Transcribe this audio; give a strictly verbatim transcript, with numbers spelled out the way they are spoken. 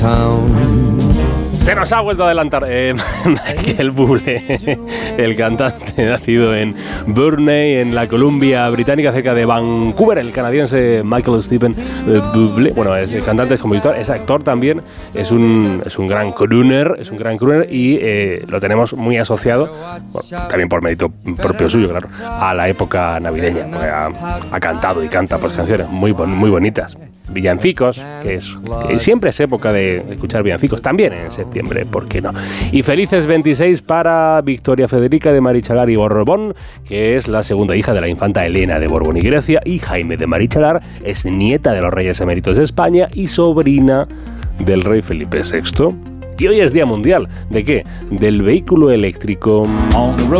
Se nos ha vuelto a adelantar eh, Michael Bublé, el cantante nacido en Burney, en la Columbia Británica, cerca de Vancouver. El canadiense Michael Stephen eh, Bublé, bueno, es cantante, es compositor, es actor también, es un, es un gran crooner, es un gran crooner y eh, lo tenemos muy asociado, bueno, también por mérito propio suyo, claro, a la época navideña, porque ha, ha cantado y canta pues canciones muy, muy bonitas. Villancicos, que, es, que siempre es época de escuchar villancicos, también en septiembre, ¿por qué no? Y felices veintiséis para Victoria Federica de Marichalar y Borbón, que es la segunda hija de la infanta Elena de Borbón y Grecia, y Jaime de Marichalar es nieta de los reyes eméritos de España y sobrina del rey Felipe sexto. Y hoy es Día Mundial, ¿de qué? Del vehículo eléctrico.